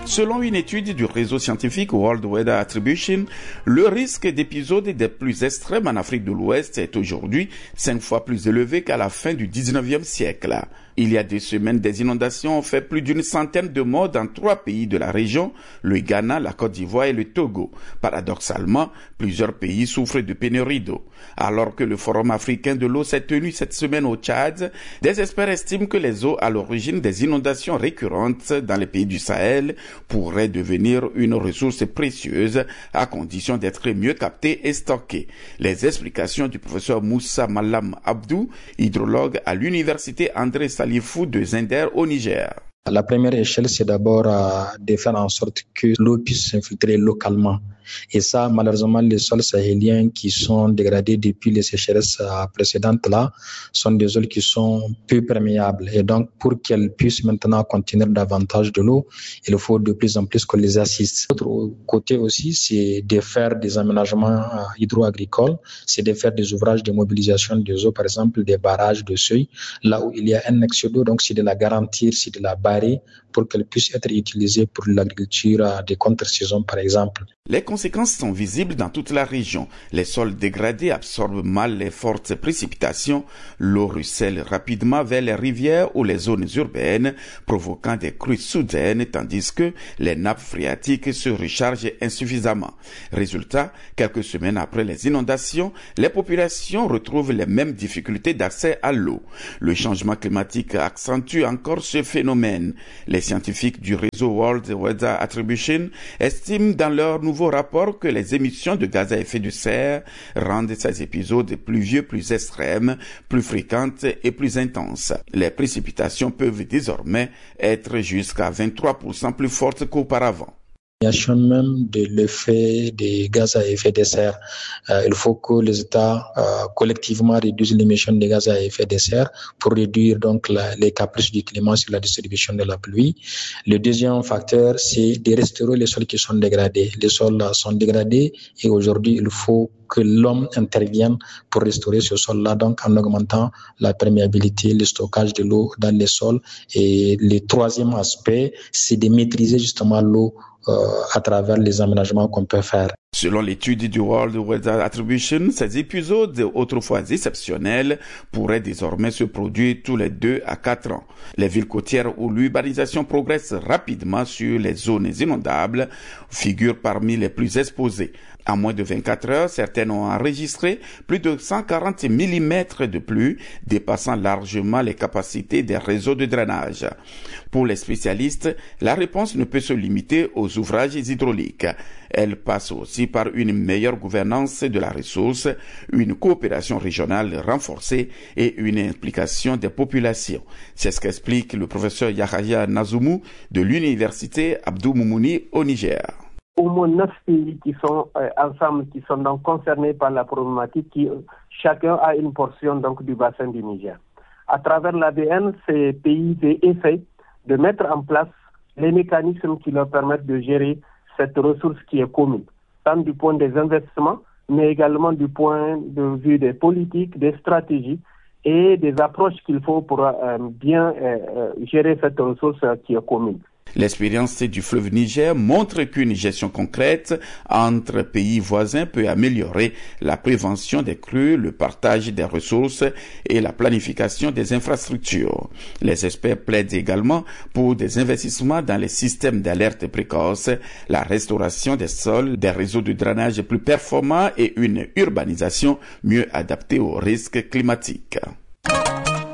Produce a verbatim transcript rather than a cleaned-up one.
Selon une étude du réseau scientifique World Weather Attribution, le risque d'épisodes des plus extrêmes en Afrique de l'Ouest est aujourd'hui cinq fois plus élevé qu'à la fin du dix-neuvième siècle. Il y a deux semaines, des inondations ont fait plus d'une centaine de morts dans trois pays de la région, le Ghana, la Côte d'Ivoire et le Togo. Paradoxalement, plusieurs pays souffrent de pénurie d'eau. Alors que le Forum africain de l'eau s'est tenu cette semaine au Tchad, des experts estiment que les eaux à l'origine des inondations récurrentes dans les pays du Sahel pourraient devenir une ressource précieuse à condition d'être mieux captées et stockées. Les explications du professeur Moussa Malam Abdou, hydrologue à l'université André Salifou de Zinder au Niger. La première échelle, c'est d'abord euh, de faire en sorte que l'eau puisse s'infiltrer localement. Et ça, malheureusement, les sols sahéliens qui sont dégradés depuis les sécheresses précédentes là, sont des sols qui sont peu perméables. Et donc, pour qu'elles puissent maintenant contenir davantage de l'eau, il faut de plus en plus qu'on les assiste. L'autre côté aussi, c'est de faire des aménagements hydro-agricoles, c'est de faire des ouvrages de mobilisation des eaux, par exemple des barrages de seuil, là où il y a un excès d'eau, donc c'est de la garantir, c'est de la barrer pour qu'elle puisse être utilisée pour l'agriculture des contre-saisons, par exemple. Les conséquences sont visibles dans toute la région. Les sols dégradés absorbent mal les fortes précipitations. L'eau ruisselle rapidement vers les rivières ou les zones urbaines, provoquant des crues soudaines, tandis que les nappes phréatiques se rechargent insuffisamment. Résultat, quelques semaines après les inondations, les populations retrouvent les mêmes difficultés d'accès à l'eau. Le changement climatique accentue encore ce phénomène. Les scientifiques du réseau World Weather Attribution estiment dans leur nouveau rapport que les émissions de gaz à effet de serre rendent ces épisodes pluvieux plus extrêmes, plus fréquentes et plus intenses. Les précipitations peuvent désormais être jusqu'à vingt-trois pour cent plus fortes qu'auparavant. Même de l'effet des gaz à effet de serre. Euh, il faut que les États euh, collectivement réduisent l'émission des gaz à effet de serre pour réduire donc la, les caprices du climat sur la distribution de la pluie. Le deuxième facteur, c'est de restaurer les sols qui sont dégradés. Les sols sont dégradés et aujourd'hui, il faut que l'homme intervienne pour restaurer ce sol-là, donc en augmentant la perméabilité, le stockage de l'eau dans les sols. Et le troisième aspect, c'est de maîtriser justement l'eau euh, à travers les aménagements qu'on peut faire. Selon l'étude du World Weather Attribution, ces épisodes autrefois exceptionnels pourraient désormais se produire tous les deux à quatre ans. Les villes côtières où l'urbanisation progresse rapidement sur les zones inondables figurent parmi les plus exposées. En moins de vingt-quatre heures, certaines ont enregistré plus de cent quarante millimètres de pluie, dépassant largement les capacités des réseaux de drainage. Pour les spécialistes, la réponse ne peut se limiter aux ouvrages hydrauliques. Elle passe aussi par une meilleure gouvernance de la ressource, une coopération régionale renforcée et une implication des populations. C'est ce qu'explique le professeur Yahya Nazoumou de l'université Abdou Moumouni au Niger. Au moins neuf pays qui sont euh, ensemble, qui sont donc concernés par la problématique, qui chacun a une portion donc du bassin du Niger. À travers l'A D N, ces pays essaient de mettre en place les mécanismes qui leur permettent de gérer cette ressource qui est commune, tant du point des investissements, mais également du point de vue des politiques, des stratégies et des approches qu'il faut pour euh, bien euh, gérer cette ressource euh, qui est commune. L'expérience du fleuve Niger montre qu'une gestion concrète entre pays voisins peut améliorer la prévention des crues, le partage des ressources et la planification des infrastructures. Les experts plaident également pour des investissements dans les systèmes d'alerte précoce, la restauration des sols, des réseaux de drainage plus performants et une urbanisation mieux adaptée aux risques climatiques.